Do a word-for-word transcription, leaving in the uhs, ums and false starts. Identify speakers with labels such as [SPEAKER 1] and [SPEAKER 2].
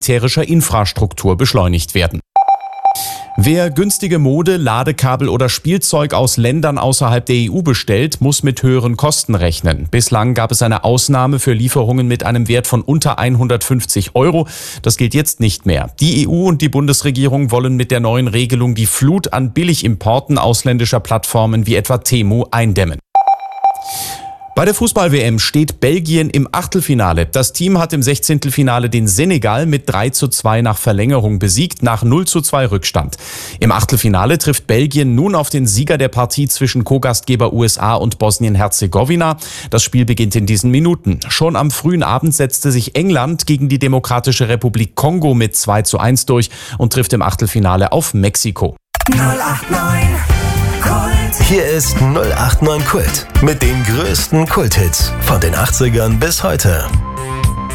[SPEAKER 1] militärischer Infrastruktur beschleunigt werden. Wer günstige Mode, Ladekabel oder Spielzeug aus Ländern außerhalb der E U bestellt, muss mit höheren Kosten rechnen. Bislang gab es eine Ausnahme für Lieferungen mit einem Wert von unter hundertfünfzig Euro. Das gilt jetzt nicht mehr. Die E U und die Bundesregierung wollen mit der neuen Regelung die Flut an Billigimporten ausländischer Plattformen wie etwa Temu eindämmen. Bei der Fußball-W M steht Belgien im Achtelfinale. Das Team hat im Sechzehntelfinale den Senegal mit drei zu zwei nach Verlängerung besiegt, nach null zu zwei Rückstand. Im Achtelfinale trifft Belgien nun auf den Sieger der Partie zwischen Co-Gastgeber U S A und Bosnien-Herzegowina. Das Spiel beginnt in diesen Minuten. Schon am frühen Abend setzte sich England gegen die Demokratische Republik Kongo mit zwei zu eins durch und trifft im Achtelfinale auf Mexiko.
[SPEAKER 2] null acht neun Kult.
[SPEAKER 3] Hier ist null acht neun Kult mit den größten Kulthits von den achtzigern bis heute.